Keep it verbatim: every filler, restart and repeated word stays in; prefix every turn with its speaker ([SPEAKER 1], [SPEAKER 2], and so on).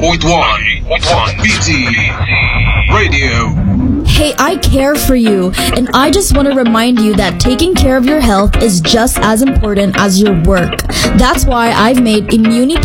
[SPEAKER 1] point one B T Radio.
[SPEAKER 2] Hey, I care for you, and I just want to remind you that taking care of your health is just as important as your work. That's why I've made Immuni